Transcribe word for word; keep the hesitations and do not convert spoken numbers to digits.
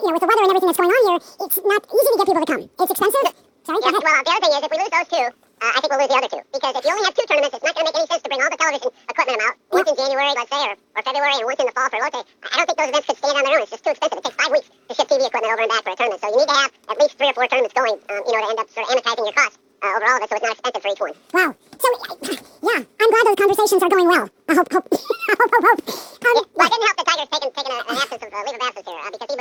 you know, with the weather and everything that's going on here, it's not easy to get people to come. It's expensive. Sorry, go Yeah, ahead. well, the other thing is, if we lose those two, uh, I think we'll lose the other two. Because if you only have two tournaments, it's not going to make any sense to bring all the television equipment out. Once in January, let's say, or, or February, and once in the fall for Lotte. I don't think those events could stand on their own. It's just too expensive. It takes five weeks to ship T V equipment over and back for a tournament. So you need to have at least three or four tournaments going, um, you know, to end up sort of amortizing your costs uh, over all of it, so it's not expensive for each one. Wow. So, yeah, I'm glad those conversations are going well. I hope, hope, hope, hope, hope. Um, Yeah, well, it didn't help that Tiger's taken, taken a, an absence of, uh, leave of absence here, uh, because he